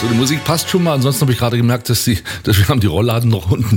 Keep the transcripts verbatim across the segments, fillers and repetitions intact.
So, die Musik passt schon mal. Ansonsten habe ich gerade gemerkt, dass, die, dass wir haben die Rollladen noch unten.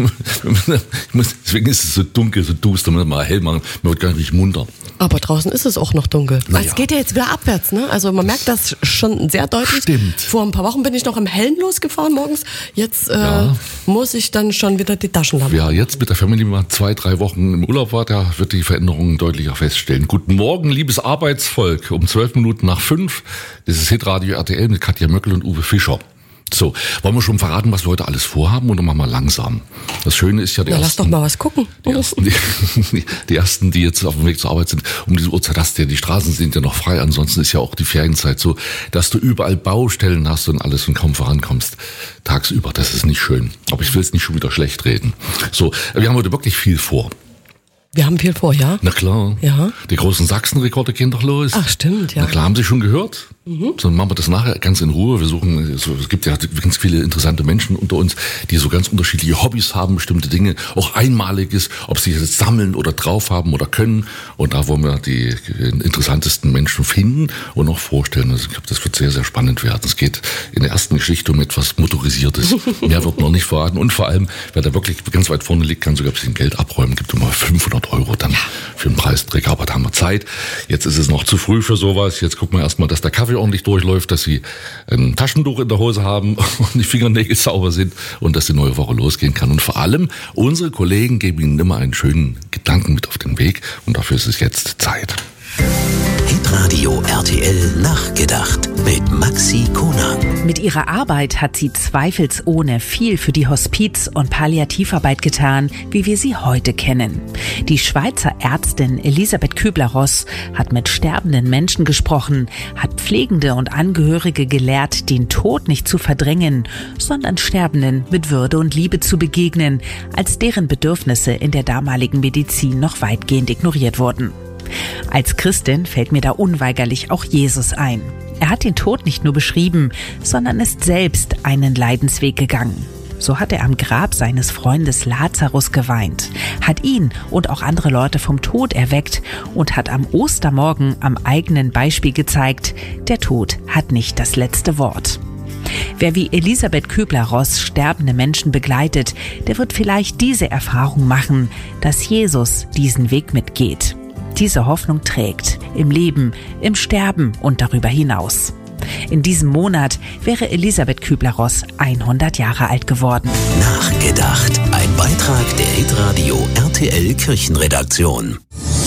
Ich muss, deswegen ist es so dunkel, so duster. Man muss mal hell machen. Man wird gar nicht munter. Aber draußen ist es auch noch dunkel. Naja. Es geht ja jetzt wieder abwärts, ne? Also man merkt das schon sehr deutlich. Stimmt. Vor ein paar Wochen bin ich noch im Hellen losgefahren morgens. Jetzt äh, Ja. muss ich dann schon wieder die Taschenlampe. Ja, jetzt mit der Family mal zwei, drei Wochen im Urlaub war, da wird die Veränderungen deutlicher feststellen. Guten Morgen, liebes Arbeitsvolk. Um zwölf Minuten nach fünf. Das ist Hitradio R T L mit Katja Möckel und Uwe Fischer. So, wollen wir schon verraten, was wir heute alles vorhaben, oder machen wir langsam? Das Schöne ist ja, die Na, ersten, lass doch mal was gucken. Die ersten, die, die ersten, die jetzt auf dem Weg zur Arbeit sind, um diese Uhrzeit hast du ja, die Straßen sind ja noch frei, ansonsten ist ja auch die Ferienzeit so, dass du überall Baustellen hast und alles und kaum vorankommst. Tagsüber, das ist nicht schön. Aber ich will es nicht schon wieder schlecht reden. So, wir haben heute wirklich viel vor. Wir haben viel vor, ja? Na klar. Ja. Die großen Sachsen-Rekorde gehen doch los. Ach, stimmt, ja. Na klar, haben Sie schon gehört? Mhm. So, machen wir das nachher ganz in Ruhe. Wir suchen, so, es gibt ja ganz viele interessante Menschen unter uns, die so ganz unterschiedliche Hobbys haben, bestimmte Dinge, auch Einmaliges, ob sie jetzt sammeln oder drauf haben oder können. Und da wollen wir die interessantesten Menschen finden und auch vorstellen. Also ich glaube, das wird sehr, sehr spannend werden. Es geht in der ersten Geschichte um etwas Motorisiertes. Mehr wird noch nicht verraten. Und vor allem, wer da wirklich ganz weit vorne liegt, kann sogar ein bisschen Geld abräumen. Gibt immer fünfhundert Euro dann für einen Preisträger. Aber da haben wir Zeit. Jetzt ist es noch zu früh für sowas. Jetzt gucken wir erstmal, dass der Kaffee ordentlich durchläuft, dass Sie ein Taschentuch in der Hose haben und die Fingernägel sauber sind und dass die neue Woche losgehen kann. Und vor allem, unsere Kollegen geben Ihnen immer einen schönen Gedanken mit auf den Weg und dafür ist es jetzt Zeit. Hitradio R T L nachgedacht mit Maxi Konang. Mit ihrer Arbeit hat sie zweifelsohne viel für die Hospiz- und Palliativarbeit getan, wie wir sie heute kennen. Die Schweizer Ärztin Elisabeth Kübler-Ross hat mit sterbenden Menschen gesprochen, hat Pflegende und Angehörige gelehrt, den Tod nicht zu verdrängen, sondern Sterbenden mit Würde und Liebe zu begegnen, als deren Bedürfnisse in der damaligen Medizin noch weitgehend ignoriert wurden. Als Christin fällt mir da unweigerlich auch Jesus ein. Er hat den Tod nicht nur beschrieben, sondern ist selbst einen Leidensweg gegangen. So hat er am Grab seines Freundes Lazarus geweint, hat ihn und auch andere Leute vom Tod erweckt und hat am Ostermorgen am eigenen Beispiel gezeigt, der Tod hat nicht das letzte Wort. Wer wie Elisabeth Kübler-Ross sterbende Menschen begleitet, der wird vielleicht diese Erfahrung machen, dass Jesus diesen Weg mitgeht. Diese Hoffnung trägt, im Leben, im Sterben und darüber hinaus. In diesem Monat wäre Elisabeth Kübler-Ross hundert Jahre alt geworden. Nachgedacht. Ein Beitrag der Hitradio R T L Kirchenredaktion.